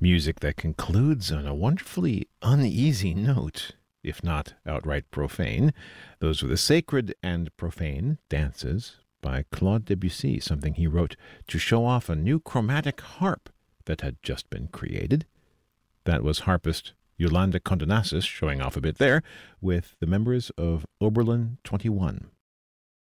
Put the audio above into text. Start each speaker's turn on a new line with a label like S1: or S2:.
S1: Music that concludes on a wonderfully uneasy note, if not outright profane. Those were the Sacred and Profane Dances by Claude Debussy, something he wrote to show off a new chromatic harp that had just been created. That was harpist Yolanda Condonasis showing off a bit there with the members of Oberlin 21.